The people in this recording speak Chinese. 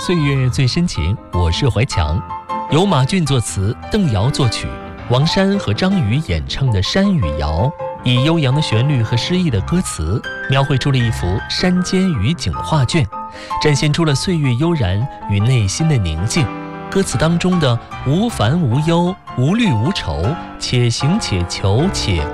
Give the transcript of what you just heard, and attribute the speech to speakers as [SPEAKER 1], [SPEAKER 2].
[SPEAKER 1] 岁月最深情，我是怀强，由马骏作词，邓瑶作曲，王珊和张宇演唱的《山与瑶》，以悠扬的旋律和诗意的歌词，描绘出了一幅山间雨景画卷，展现出了岁月悠然与内心的宁静。歌词当中的无烦无忧，无虑无愁，且行且求且